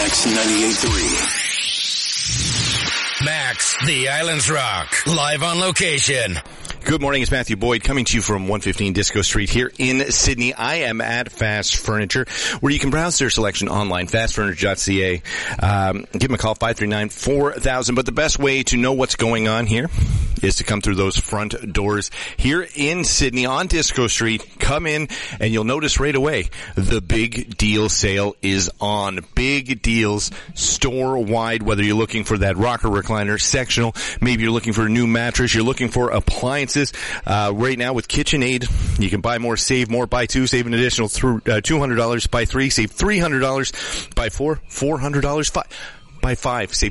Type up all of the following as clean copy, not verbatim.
Max 98.3. Max, the Islands Rock, live on location. Good morning, it's Matthew Boyd coming to you from 115 Disco Street here in Sydney. I am at Fast Furniture, where you can browse their selection online, fastfurniture.ca. Give them a call, 539-4000. But the best way to know what's going on here is to come through those front doors here in Sydney on Disco Street. Come in and you'll notice right away the big deal sale is on. Big deals store-wide, whether you're looking for that rocker recliner, sectional, maybe you're looking for a new mattress, you're looking for appliances. Right now with KitchenAid, you can buy more, save more, buy two, save an additional $200, buy three, save $300, buy four, $400, buy five, save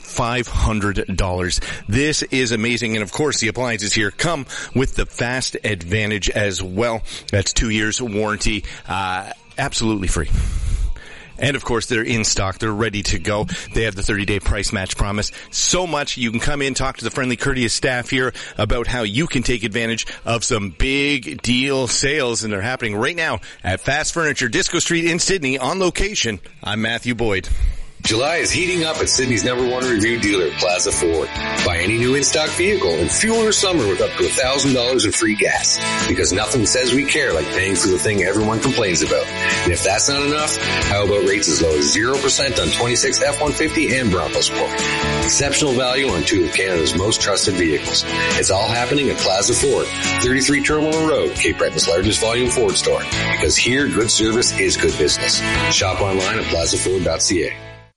$500. This is amazing. And of course, the appliances here come with the Fast Advantage as well. That's 2 years warranty, absolutely free. And, of course, they're in stock. They're ready to go. They have the 30-day price match promise. So much. You can come in, talk to the friendly, courteous staff here about how you can take advantage of some big deal sales. And they're happening right now at Fast Furniture, Disco Street in Sydney, on location. I'm Matthew Boyd. July is heating up at Sydney's #1 review dealer, Plaza Ford. Buy any new in-stock vehicle and fuel your summer with up to $1,000 in free gas. Because nothing says we care like paying for the thing everyone complains about. And if that's not enough, how about rates as low as 0% on 26 F-150 and Bronco Sport? Exceptional value on two of Canada's most trusted vehicles. It's all happening at Plaza Ford, 33 Terminal Road, Cape Breton's largest volume Ford store. Because here, good service is good business. Shop online at plazaford.ca.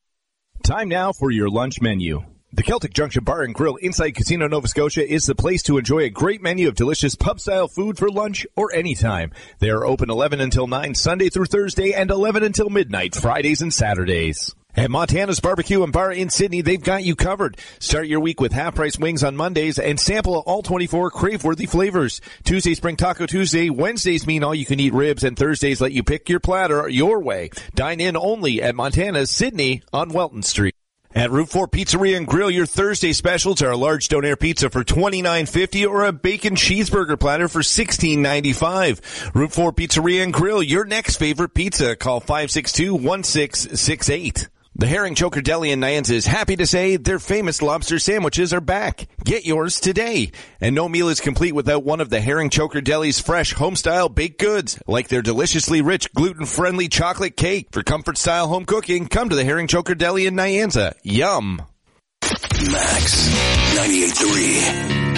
Time now for your lunch menu. The Celtic Junction Bar and Grill inside Casino Nova Scotia is the place to enjoy a great menu of delicious pub-style food for lunch or anytime. They are open 11 until 9 Sunday through Thursday and 11 until midnight Fridays and Saturdays. At Montana's Barbecue and Bar in Sydney, they've got you covered. Start your week with half-price wings on Mondays and sample all 24 crave-worthy flavors. Tuesdays bring Taco Tuesday, Wednesdays mean all-you-can-eat ribs, and Thursdays let you pick your platter your way. Dine in only at Montana's Sydney on Welton Street. At Route 4 Pizzeria and Grill, your Thursday specials are a large donair pizza for $29.50 or a bacon cheeseburger platter for $16.95. Route 4 Pizzeria and Grill, your next favorite pizza. Call 562-1668. The Herring Choker Deli in Nyanza is happy to say their famous lobster sandwiches are back. Get yours today. And no meal is complete without one of the Herring Choker Deli's fresh home-style baked goods, like their deliciously rich gluten-friendly chocolate cake. For comfort-style home cooking, come to the Herring Choker Deli in Nyanza. Yum. Max 98.3.